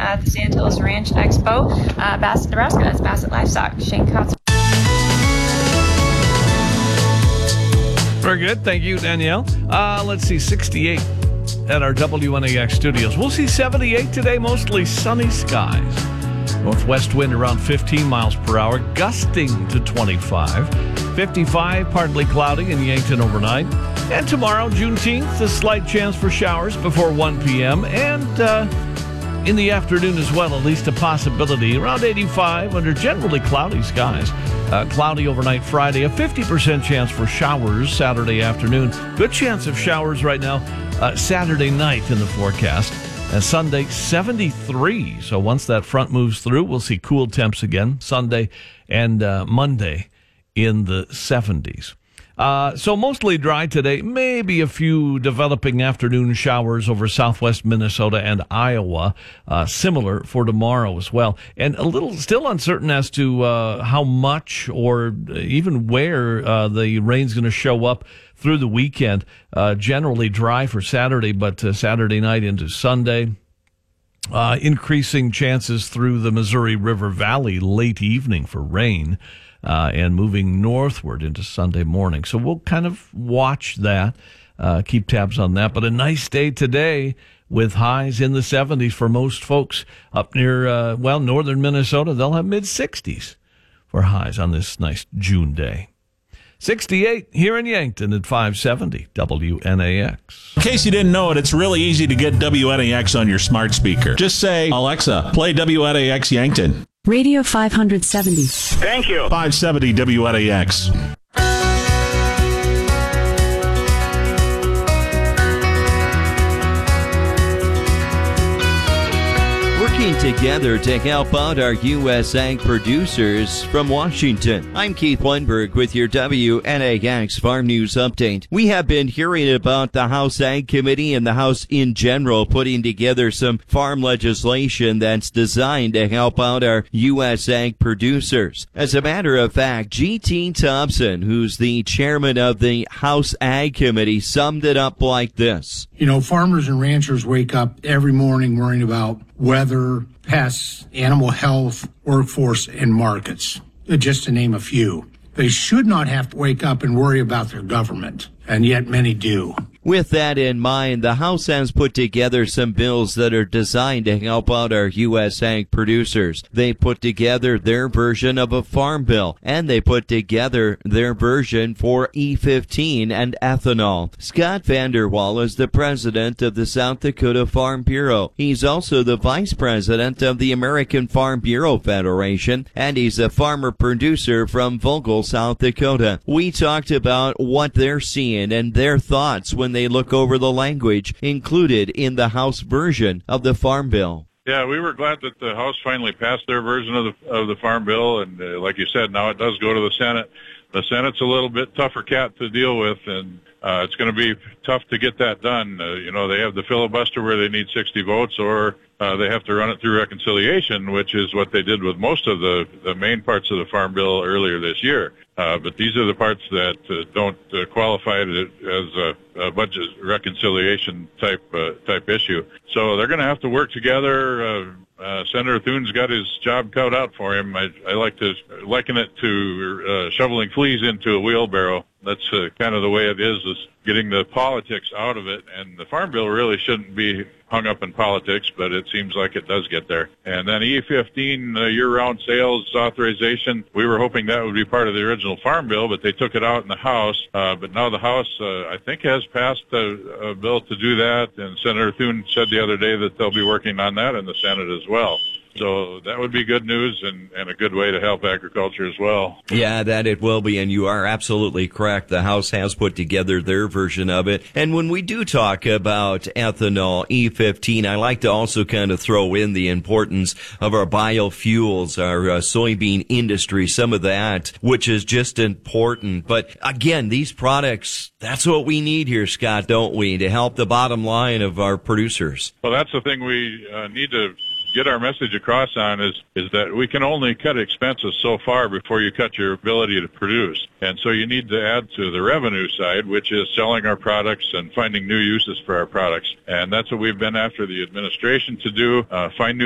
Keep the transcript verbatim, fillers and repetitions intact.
at the Sand Hills Ranch Expo, uh, Bassett, Nebraska. That's Bassett Livestock. Shane Kotz. Very good. Thank you, Danielle. Uh, let's see, sixty-eight at our W N A X studios. We'll see seventy-eight today, mostly sunny skies. Northwest wind around fifteen miles per hour, gusting to twenty-five. fifty-five, partly cloudy in Yankton overnight. And tomorrow, Juneteenth, a slight chance for showers before one p.m. And uh, in the afternoon as well, at least a possibility. Around eighty-five under generally cloudy skies. Uh, cloudy overnight Friday, a fifty percent chance for showers Saturday afternoon. Good chance of showers right now uh, Saturday night in the forecast. And Sunday, seventy-three. So once that front moves through, we'll see cool temps again Sunday and uh, Monday in the seventies. Uh, so mostly dry today, maybe a few developing afternoon showers over southwest Minnesota and Iowa, uh, similar for tomorrow as well. And a little still uncertain as to uh, how much or even where uh, the rain's going to show up through the weekend. Uh, generally dry for Saturday, but uh, Saturday night into Sunday. Uh, increasing chances through the Missouri River Valley late evening for rain. Uh, and moving northward into Sunday morning. So we'll kind of watch that, uh, keep tabs on that. But a nice day today with highs in the seventies for most folks up near, uh, well, northern Minnesota. They'll have mid-sixties for highs on this nice June day. sixty-eight here in Yankton at five seventy W N A X. In case you didn't know it, it's really easy to get W N A X on your smart speaker. Just say, Alexa, play W N A X Yankton. Radio five seventy. Thank you. five seventy W N A X. Working together to help out our U S ag producers from Washington. I'm Keith Lundberg with your W N A X Farm News Update. We have been hearing about the House Ag Committee and the House in general putting together some farm legislation that's designed to help out our U S ag producers. As a matter of fact, G T Thompson, who's the chairman of the House Ag Committee, summed it up like this. You know, farmers and ranchers wake up every morning worrying about weather, pests, animal health, workforce, and markets, just to name a few. They should not have to wake up and worry about their government, and yet many do. With that in mind, the House has put together some bills that are designed to help out our U S ag producers. They put together their version of a farm bill, and they put together their version for E fifteen and ethanol. Scott Vanderwall is the president of the South Dakota Farm Bureau. He's also the vice president of the American Farm Bureau Federation, and he's a farmer producer from Vogel, South Dakota. We talked about what they're seeing and their thoughts when they look over the language included in the House version of the Farm Bill. Yeah, we were glad that the House finally passed their version of the of the Farm Bill, and uh, like you said, now it does go to the Senate. The Senate's a little bit tougher cat to deal with, and uh, it's going to be tough to get that done. Uh, you know, they have the filibuster where they need sixty votes, or uh, they have to run it through reconciliation, which is what they did with most of the, the main parts of the Farm Bill earlier this year. Uh, but these are the parts that uh, don't uh, qualify as a, a budget reconciliation type uh, type issue. So they're going to have to work together. Uh, uh, Senator Thune's got his job cut out for him. I, I like to liken it to uh, shoveling fleas into a wheelbarrow. That's uh, kind of the way it is, is getting the politics out of it. And the Farm Bill really shouldn't be hung up in politics, but it seems like it does get there. And then E fifteen, uh, year-round sales authorization, we were hoping that would be part of the original Farm Bill, but they took it out in the House. Uh, but now the House, uh, I think, has passed a, a bill to do that, and Senator Thune said the other day that they'll be working on that in the Senate as well. So that would be good news and, and a good way to help agriculture as well. Yeah, that it will be, and you are absolutely correct. The House has put together their version of it. And when we do talk about ethanol, E fifteen, I like to also kind of throw in the importance of our biofuels, our uh, soybean industry, some of that, which is just important. But again, these products, that's what we need here, Scott, don't we, to help the bottom line of our producers? Well, that's the thing we uh, need to get our message across on is is that we can only cut expenses so far before you cut your ability to produce. And so you need to add to the revenue side, which is selling our products and finding new uses for our products. And that's what we've been after the administration to do, uh, find new